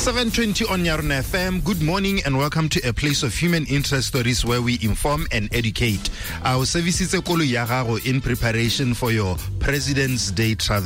7:20 on Yarona FM. Good morning and welcome to a place of human interest stories where we inform and educate. Our services in preparation for your President's Day travel.